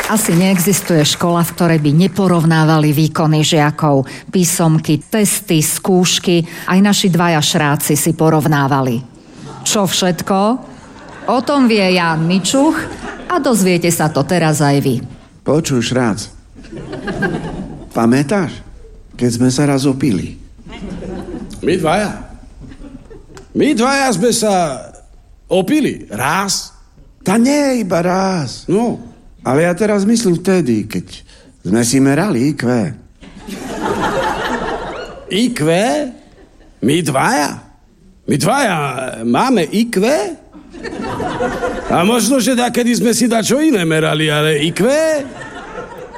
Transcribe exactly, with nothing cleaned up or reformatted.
Asi neexistuje škola, v ktorej by neporovnávali výkony žiakov, písomky, testy, skúšky. Aj naši dvaja šráci si porovnávali. Čo všetko? O tom vie Ján Mičuch a dozviete sa to teraz aj vy. Počuj, šrác. Pamätáš, keď sme sa raz opili? My dvaja? My dvaja sme sa opili. Raz? Tá nie, iba raz. No. Ale ja teraz myslím vtedy, keď sme si merali í kvé. í kvé? My dvaja? My dvaja máme í kvé? A možno, že takedy sme si dačo iné merali, ale í kvé?